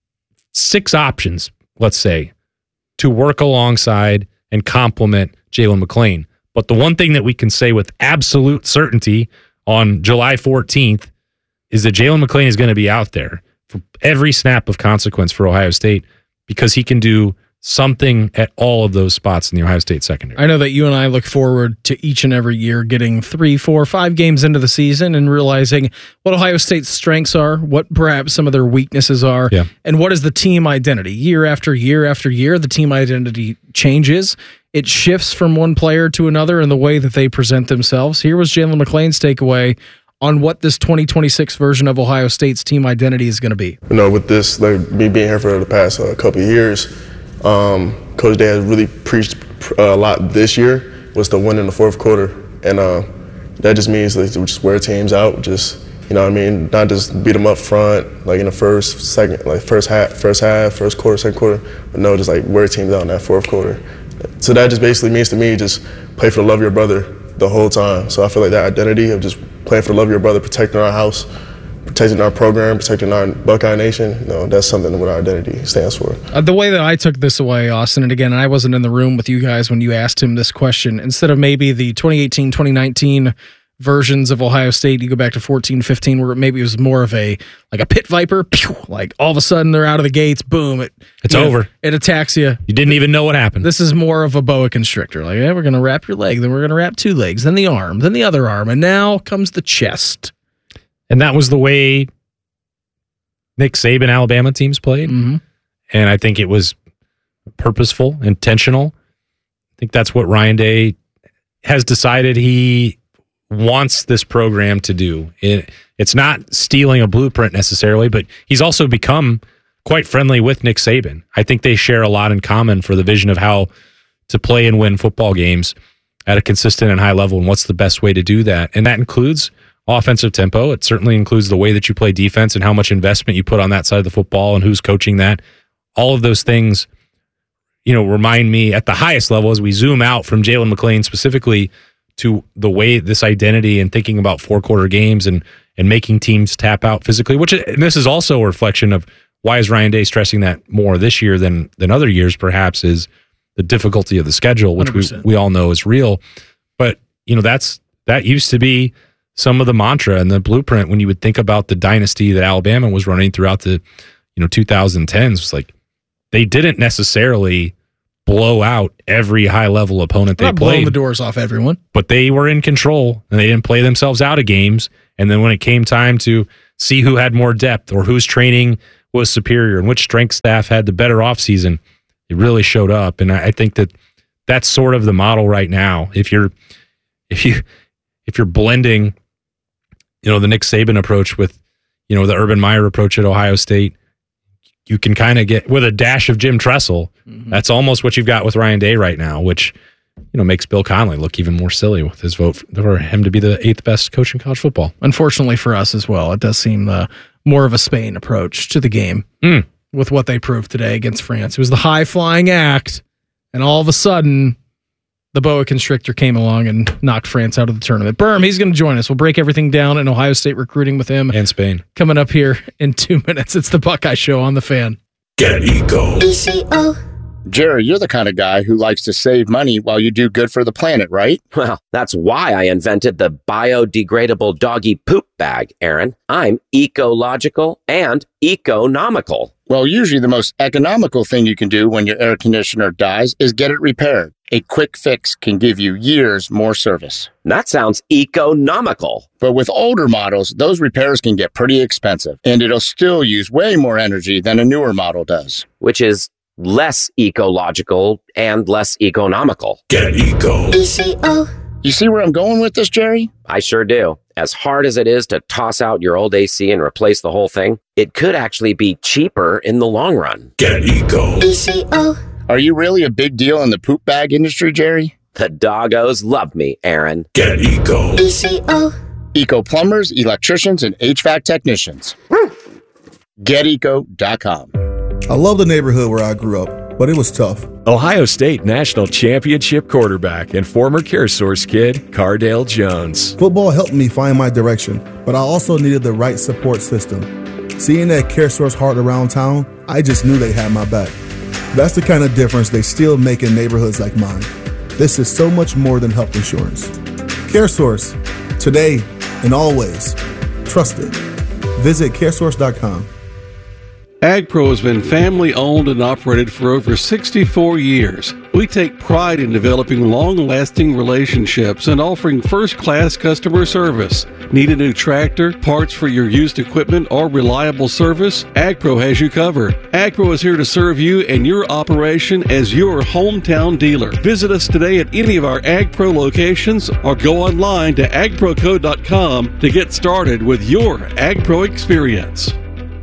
six options, let's say, to work alongside and complement Jalen McClain. But the one thing that we can say with absolute certainty on July fourteenth is that Jalen McClain is going to be out there for every snap of consequence for Ohio State because he can do something at all of those spots in the Ohio State secondary. I know that you and I look forward to each and every year getting three, four, five games into the season and realizing what Ohio State's strengths are, what perhaps some of their weaknesses are, yeah. and what is the team identity. Year after year after year, the team identity changes. It shifts from one player to another in the way that they present themselves. Here was Jalen McClain's takeaway on what this twenty twenty-six version of Ohio State's team identity is going to be. You know, with this, like me being here for the past uh, couple of years, um, Coach Day has really preached uh, a lot this year was the win in the fourth quarter. And uh, that just means like, to just wear teams out, just, you know what I mean, not just beat them up front, like in the first, second, like first half, first half, first quarter, second quarter, but no, just like wear teams out in that fourth quarter. So that just basically means to me, just play for the love of your brother the whole time. So I feel like that identity of just playing for the love of your brother, protecting our house, protecting our program, protecting our Buckeye Nation, you know, that's something what our identity stands for. Uh, the way that I took this away, Austin, and again, I wasn't in the room with you guys when you asked him this question, instead of maybe the twenty eighteen twenty nineteen versions of Ohio State, you go back to fourteen fifteen, where maybe it was more of a, like a pit viper, pew, like all of a sudden they're out of the gates, boom, it, it's you know, over. It attacks you. You didn't even know what happened. This is more of a boa constrictor. Like, yeah, we're going to wrap your leg, then we're going to wrap two legs, then the arm, then the other arm, and now comes the chest. And that was the way Nick Saban Alabama teams played. Mm-hmm. And I think it was purposeful, intentional. I think that's what Ryan Day has decided he wants this program to do. It, it's not stealing a blueprint necessarily, but he's also become quite friendly with Nick Saban. I think they share a lot in common for the vision of how to play and win football games at a consistent and high level, and what's the best way to do that. And that includes offensive tempo. It certainly includes the way that you play defense and how much investment you put on that side of the football and who's coaching that. All of those things, you know, remind me at the highest level as we zoom out from Jalen McClain specifically to the way this identity and thinking about four quarter games and and making teams tap out physically, which and this is also a reflection of why is Ryan Day stressing that more this year than than other years, perhaps, is the difficulty of the schedule, which we, we all know is real. But, you know, that's that used to be some of the mantra and the blueprint when you would think about the dynasty that Alabama was running throughout the, you know, twenty tens. It's like they didn't necessarily blow out every high level opponent they Not played. blowing the doors off everyone. But they were in control and they didn't play themselves out of games. And then when it came time to see who had more depth or whose training was superior and which strength staff had the better offseason, it really showed up. And I, I think that that's sort of the model right now. If you're if you if you're blending, you know, the Nick Saban approach with, you know, the Urban Meyer approach at Ohio State, you can kind of get with a dash of Jim Tressel. Mm-hmm. That's almost what you've got with Ryan Day right now, which, you know, makes Bill Connelly look even more silly with his vote for him to be the eighth best coach in college football. Unfortunately for us as well, it does seem uh, more of a Spain approach to the game mm. with what they proved today against France. It was the high-flying act, and all of a sudden, the boa constrictor came along and knocked France out of the tournament. Berm, he's going to join us. We'll break everything down in Ohio State recruiting with him. And Spain. Coming up here in two minutes. It's the Buckeye Show on The Fan. Get Eco. E C O. Jerry, you're the kind of guy who likes to save money while you do good for the planet, right? Well, that's why I invented the biodegradable doggy poop bag, Aaron. I'm ecological and economical. Well, usually the most economical thing you can do when your air conditioner dies is get it repaired. A quick fix can give you years more service. That sounds economical. But with older models, those repairs can get pretty expensive, and it'll still use way more energy than a newer model does. Which is less ecological and less economical. Get Eco. E C O. You see where I'm going with this, Jerry? I sure do. As hard as it is to toss out your old A C and replace the whole thing, it could actually be cheaper in the long run. Get Eco. E C O. Are you really a big deal in the poop bag industry, Jerry? The doggos love me, Aaron. Get Eco. E C O. Eco plumbers, electricians, and H V A C technicians. get eco dot com. I love the neighborhood where I grew up, but it was tough. Ohio State National Championship quarterback and former CareSource kid, Cardale Jones. Football helped me find my direction, but I also needed the right support system. Seeing that CareSource heart around town, I just knew they had my back. That's the kind of difference they still make in neighborhoods like mine. This is so much more than health insurance. CareSource, today and always. Trusted. Visit caresource dot com. AgPro has been family owned and operated for over sixty-four years. We take pride in developing long-lasting relationships and offering first-class customer service. Need a new tractor, parts for your used equipment, or reliable service? AgPro has you covered. AgPro is here to serve you and your operation as your hometown dealer. Visit us today at any of our AgPro locations or go online to ag pro co dot com to get started with your AgPro experience.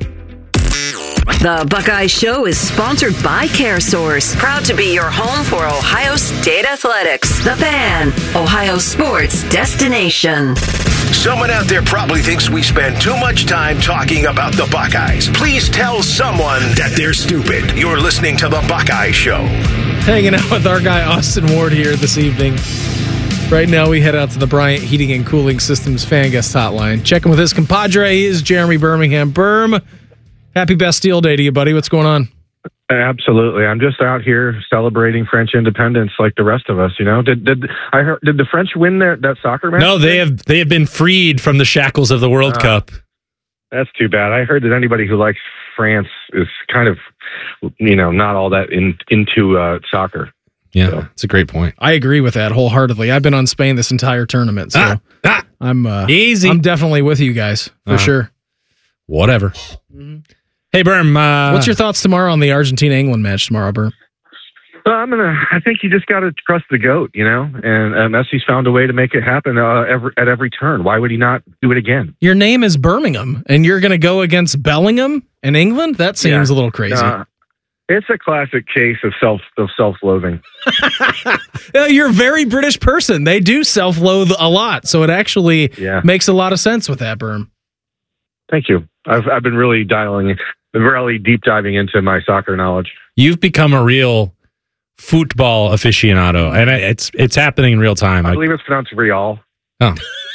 The Buckeye Show is sponsored by CareSource, proud to be your home for Ohio State Athletics. The Fan, Ohio sports destination. Someone out there probably thinks we spend too much time talking about the Buckeyes. Please tell someone that they're stupid. You're listening to the Buckeye Show. Hanging out with our guy Austin Ward here this evening. Right now, we head out to the Bryant Heating and Cooling Systems fan guest hotline. Checking with his compadre. He is Jeremy Birmingham. Berm, happy Bastille Day to you, buddy. What's going on? Absolutely. I'm just out here celebrating French independence like the rest of us, you know. Did did I heard did the French win their, that soccer match? No, they have they have been freed from the shackles of the World uh, Cup. That's too bad. I heard that anybody who likes France is kind of, you know, not all that in, into uh, soccer. Yeah, so. That's a great point. I agree with that wholeheartedly. I've been on Spain this entire tournament, so ah, ah, I'm uh, easy. I'm definitely with you guys for uh, sure. Whatever. Mm-hmm. Hey, Berm. Uh, What's your thoughts tomorrow on the Argentina-England match tomorrow, Berm? Well, I'm gonna. I think you just got to trust the GOAT, you know. And uh, Messi's found a way to make it happen uh, every, at every turn. Why would he not do it again? Your name is Birmingham, and you're going to go against Bellingham in England? That seems yeah. a little crazy. Uh, it's a classic case of self of self-loathing. You're a very British person. They do self-loathe a lot, so it actually yeah. makes a lot of sense with that, Berm. Thank you. I've I've been really dialing, really deep diving into my soccer knowledge. You've become a real football aficionado, and it's it's happening in real time. I I, believe it's pronounced Real. oh,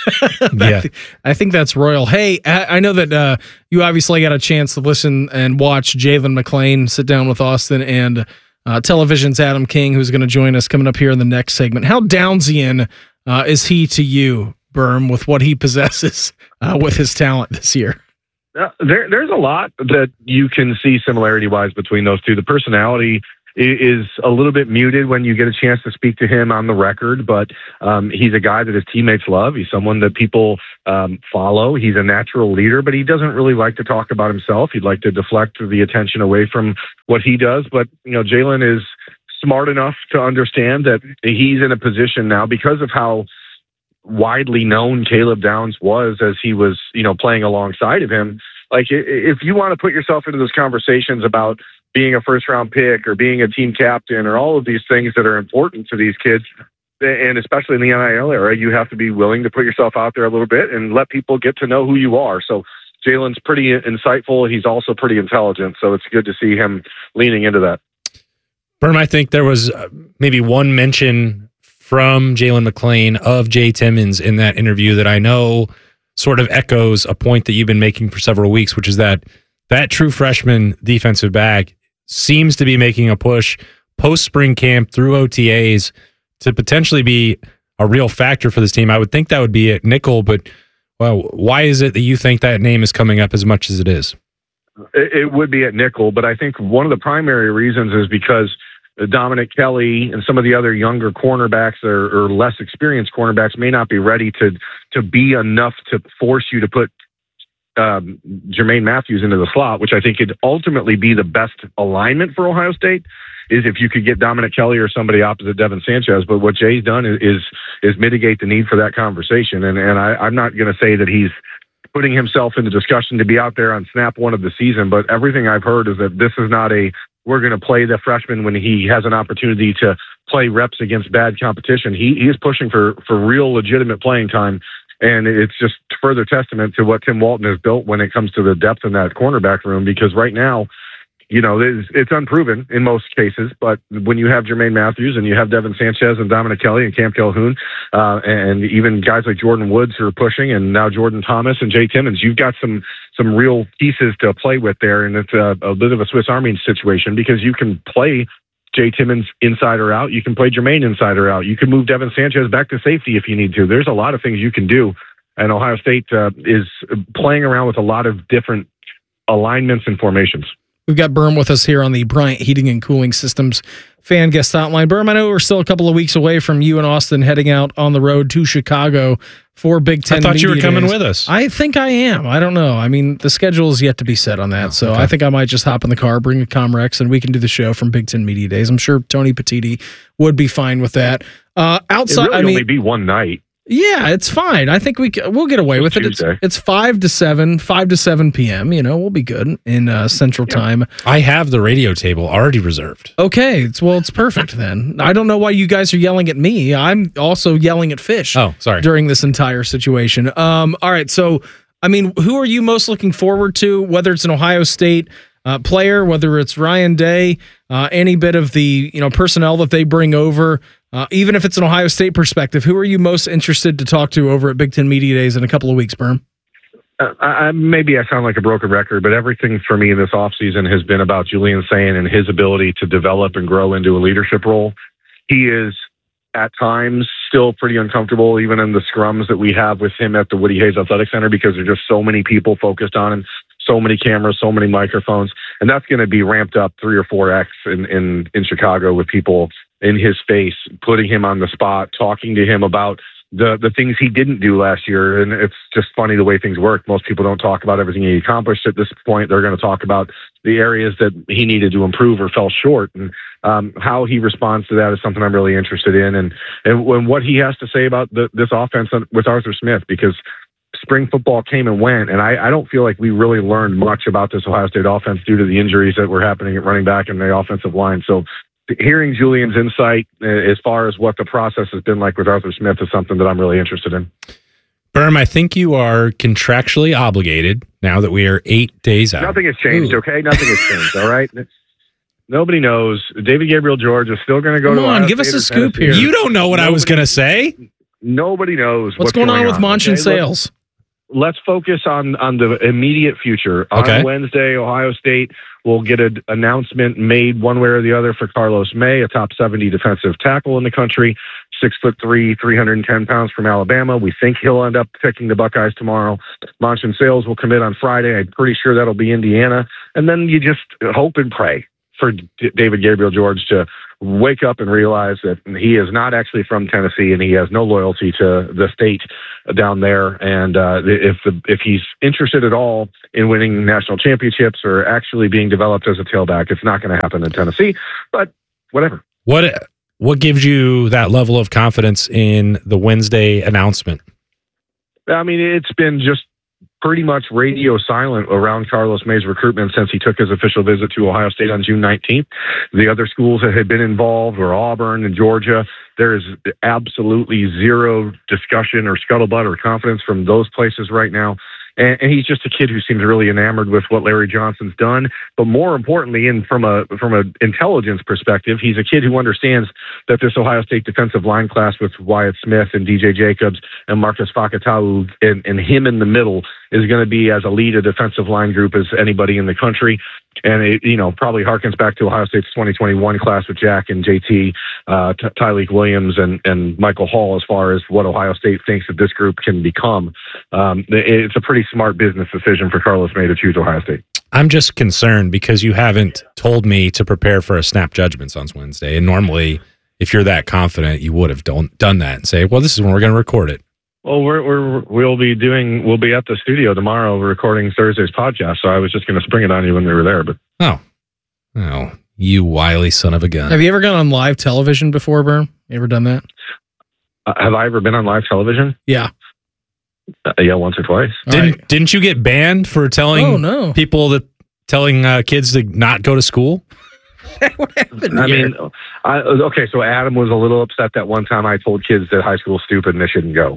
I, th- I think that's royal. Hey, I, I know that uh, you obviously got a chance to listen and watch Jalen McLean sit down with Austin and uh, Television's Adam King, who's going to join us coming up here in the next segment. How Downsian uh, is he to you, Berm, with what he possesses uh, with his talent this year? Uh, there, there's a lot that you can see similarity-wise between those two. The personality is a little bit muted when you get a chance to speak to him on the record, but um, he's a guy that his teammates love. He's someone that people um, follow. He's a natural leader, but he doesn't really like to talk about himself. He'd like to deflect the attention away from what he does. But, you know, Jalen is smart enough to understand that he's in a position now because of how widely known Caleb Downs was as he was, you know, playing alongside of him. Like, if you want to put yourself into those conversations about being a first round pick or being a team captain or all of these things that are important to these kids, and especially in the N I L era, you have to be willing to put yourself out there a little bit and let people get to know who you are. So Jalen's pretty insightful. He's also pretty intelligent. So it's good to see him leaning into that. Berm, I think there was maybe one mention from Jalen McLean of Jay Timmons in that interview that I know sort of echoes a point that you've been making for several weeks, which is that that true freshman defensive back seems to be making a push post spring camp through O T As to potentially be a real factor for this team. I would think that would be at nickel, but well, why is it that you think that name is coming up as much as it is? It would be at nickel, but I think one of the primary reasons is because Dominic Kelly and some of the other younger cornerbacks or, or less experienced cornerbacks may not be ready to to be enough to force you to put um, Jermaine Matthews into the slot, which I think could ultimately be the best alignment for Ohio State, is if you could get Dominic Kelly or somebody opposite Devin Sanchez. But what Jay's done is is, is mitigate the need for that conversation. And, and I, I'm not going to say that he's putting himself in the discussion to be out there on snap one of the season, but everything I've heard is that this is not a we're going to play the freshman when he has an opportunity to play reps against bad competition. He, he is pushing for, for real legitimate playing time. And it's just further testament to what Tim Walton has built when it comes to the depth in that cornerback room, because right now, you know, it's, it's unproven in most cases, but when you have Jermaine Matthews and you have Devin Sanchez and Dominic Kelly and Cam Calhoun, uh, and even guys like Jordan Woods who are pushing, and now Jordan Thomas and Jay Timmons, you've got some some real pieces to play with there, and it's a, a bit of a Swiss Army situation because you can play Jay Timmons inside or out, you can play Jermaine inside or out, you can move Devin Sanchez back to safety if you need to. There's a lot of things you can do, and Ohio State uh, is playing around with a lot of different alignments and formations. We've got Berm with us here on the Bryant Heating and Cooling Systems fan guest hotline. Berm, I know we're still a couple of weeks away from you and Austin heading out on the road to Chicago for Big Ten. I thought you were Media coming Days. with us. I think I am. I don't know. I mean, the schedule is yet to be set on that, oh, so okay. I think I might just hop in the car, bring a Comrex, and we can do the show from Big Ten Media Days. I'm sure Tony Petiti would be fine with that. Uh, outside, it really I mean, only be one night. Yeah, it's fine. I think we we'll get away with it. It's, it's five to seven, five to seven p.m. You know, we'll be good in uh, Central yeah. Time. I have the radio table already reserved. Okay, it's well, it's perfect then. I don't know why you guys are yelling at me. I'm also yelling at Fish. Oh, sorry. During this entire situation. Um, all right, so I mean, who are you most looking forward to? Whether it's an Ohio State uh, player, whether it's Ryan Day, uh, any bit of the you know personnel that they bring over. Uh, even if it's an Ohio State perspective, who are you most interested to talk to over at Big Ten Media Days in a couple of weeks, Berm? Uh, I, maybe I sound like a broken record, but everything for me in this offseason has been about Julian Sayin and his ability to develop and grow into a leadership role. He is, at times, still pretty uncomfortable, even in the scrums that we have with him at the Woody Hayes Athletic Center, because there's just so many people focused on him, so many cameras, so many microphones, and that's going to be ramped up three or four X in, in, in Chicago with people in his face, putting him on the spot, talking to him about the the things he didn't do last year. And it's just funny the way things work. Most people don't talk about everything he accomplished at this point. They're going to talk about the areas that he needed to improve or fell short. And um, how he responds to that is something I'm really interested in. And, and when what he has to say about the, this offense with Arthur Smith, because spring football came and went, and I, I don't feel like we really learned much about this Ohio State offense due to the injuries that were happening at running back and the offensive line. So hearing Julian's insight uh, as far as what the process has been like with Arthur Smith is something that I'm really interested in. Berm, I think you are contractually obligated now that we are eight days out. Nothing has changed, Ooh. okay? Nothing has changed, all right? Nobody knows. David Gabriel George is still going to go Come to on, Ohio give us State a or scoop Tennessee. here. You don't know what I was going to say. Nobody knows What's, what's going, on with Monch and okay? Sales? Let's focus on on the immediate future. Okay. On Wednesday, Ohio State will get an announcement made one way or the other for Carlos May, a top seventy defensive tackle in the country, six foot three, three hundred ten pounds from Alabama. We think he'll end up picking the Buckeyes tomorrow. Monch and Sales will commit on Friday. I'm pretty sure that'll be Indiana. And then you just hope and pray for D- David Gabriel George to wake up and realize that he is not actually from Tennessee and he has no loyalty to the state down there. And uh, if the, if he's interested at all in winning national championships or actually being developed as a tailback, it's not going to happen in Tennessee. But whatever. What what gives you that level of confidence in the Wednesday announcement? I mean, it's been just pretty much radio silent around Carlos May's recruitment since he took his official visit to Ohio State on June nineteenth. The other schools that had been involved were Auburn and Georgia. There is absolutely zero discussion or scuttlebutt or confidence from those places right now. And, and he's just a kid who seems really enamored with what Larry Johnson's done. But more importantly, in from a from an intelligence perspective, he's a kid who understands that this Ohio State defensive line class with Wyatt Smith and D J Jacobs and Marcus Fakatawu and, and him in the middle is going to be as elite a defensive line group as anybody in the country. And it, you know, probably harkens back to Ohio State's twenty twenty-one class with Jack and J T, uh, T- Tyleek Williams and, and Michael Hall as far as what Ohio State thinks that this group can become. Um, it's a pretty smart business decision for Carlos May to choose Ohio State. I'm just concerned because you haven't told me to prepare for a snap judgments on Wednesday. And normally, if you're that confident, you would have done, done that and say, well, this is when we're going to record it. Well, we're, we're, we'll be doing, we'll be at the studio tomorrow recording Thursday's podcast. So I was just going to spring it on you when we were there, but. Oh, oh, you wily son of a gun. Have you ever gone on live television before, Berm? You ever done that? Uh, have I ever been on live television? Yeah. Uh, yeah, once or twice. Didn't right. Didn't you get banned for telling Oh, no. people that telling uh, kids to not go to school? What happened I here? mean, I, okay, so Adam was a little upset that one time I told kids that high school's stupid and they shouldn't go.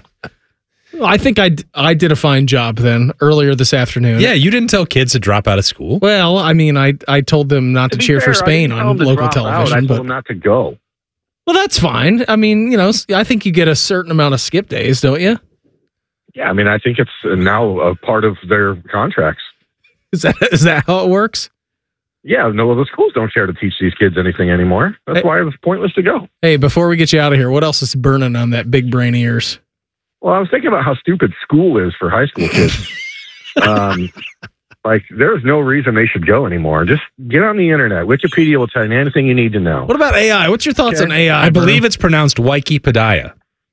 Well, I think I, d- I did a fine job then earlier this afternoon. Yeah, you didn't tell kids to drop out of school. Well, I mean, I I told them not to, To be cheer fair, for I Spain didn't tell on them to local drop out. television. I told But them not to go. well, that's fine. I mean, you know, I think you get a certain amount of skip days, don't you? Yeah, I mean, I think it's now a part of their contracts. Is that is that how it works? Yeah, no, the schools don't care to teach these kids anything anymore. That's Hey. why it was pointless to go. Hey, before we get you out of here, what else is burning on that big brain of yours? Well, I was thinking about how stupid school is for high school kids. um, like, there's no reason they should go anymore. Just get on the internet. Wikipedia will tell you anything you need to know. What about A I? What's your thoughts Okay. on A I? I believe Berm? it's pronounced Wikipedia.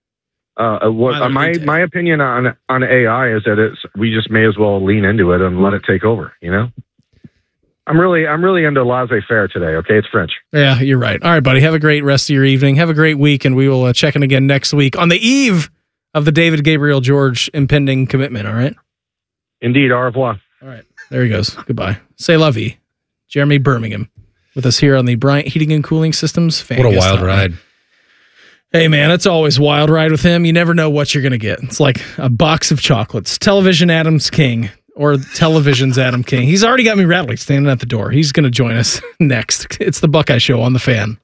Uh, what, Either uh, my detail. my opinion on on A I is that it's we just may as well lean into it and let it take over. You know, I'm really I'm really into laissez-faire today. Okay, it's French. Yeah, you're right. All right, buddy. Have a great rest of your evening. Have a great week, and we will uh, check in again next week on the eve of the David Gabriel George impending commitment. All right. Indeed, au revoir. All right. There he goes. Goodbye. Say lovey. Jeremy Birmingham with us here on the Bryant Heating and Cooling Systems fan. What a guest wild hotline. ride. Hey, man, it's always a wild ride with him. You never know what you're going to get. It's like a box of chocolates. Television Adam's King or television's Adam King. He's already got me rattling standing at the door. He's going to join us next. It's the Buckeye Show on the Fan.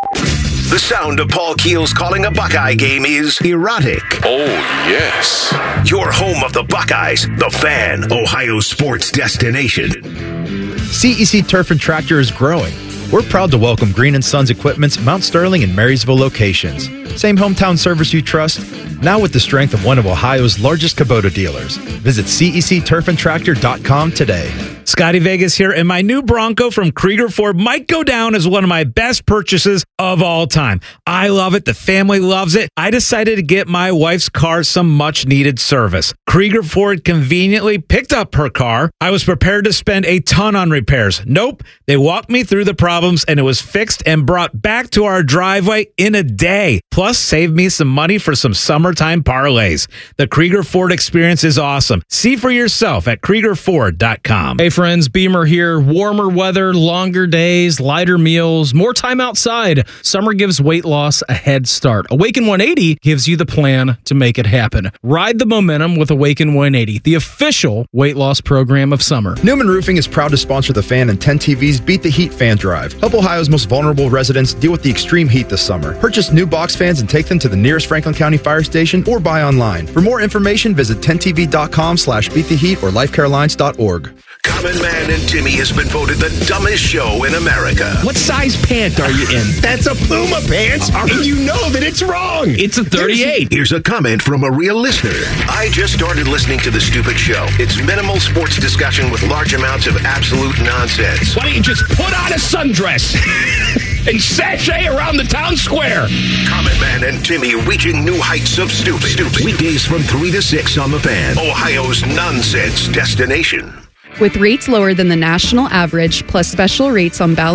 The sound of Paul Keels calling a Buckeye game is erotic. Oh, yes. Your home of the Buckeyes, the Fan, Ohio sports destination. C E C Turf and Tractor is growing. We're proud to welcome Green and Sons Equipment's Mount Sterling and Marysville locations. Same hometown service you trust, now with the strength of one of Ohio's largest Kubota dealers. Visit C E C turf and tractor dot com today. Scotty Vegas here, and my new Bronco from Krieger Ford might go down as one of my best purchases of all time. I love it. The family loves it. I decided to get my wife's car some much needed service. Krieger Ford conveniently picked up her car. I was prepared to spend a ton on repairs. Nope. They walked me through the problems and it was fixed and brought back to our driveway in a day. Plus, saved me some money for some summertime parlays. The Krieger Ford experience is awesome. See for yourself at Krieger Ford dot com. Hey, friends. Beamer here. Warmer weather, longer days, lighter meals, more time outside. Summer gives weight loss a head start. Awaken one eighty gives you the plan to make it happen. Ride the momentum with Awaken one eighty, the official weight loss program of summer. Newman Roofing is proud to sponsor the Fan and ten T V's Beat the Heat fan drive. Help Ohio's most vulnerable residents deal with the extreme heat this summer. Purchase new box fans and take them to the nearest Franklin County fire station or buy online. For more information, visit ten T V dot com slash beat the heat or life care alliance dot org. Common Man and Timmy has been voted the dumbest show in America. What size pant are you in? That's a Puma pants, and you know that it's wrong. It's a thirty-eight. Here's a comment from a real listener. I just started listening to the stupid show. It's minimal sports discussion with large amounts of absolute nonsense. Why don't you just put on a sundress and sashay around the town square? Common Man and Timmy reaching new heights of stupid. Stupid. Weekdays from three to six on The Fan, Ohio's nonsense destination. With rates lower than the national average, plus special rates on balance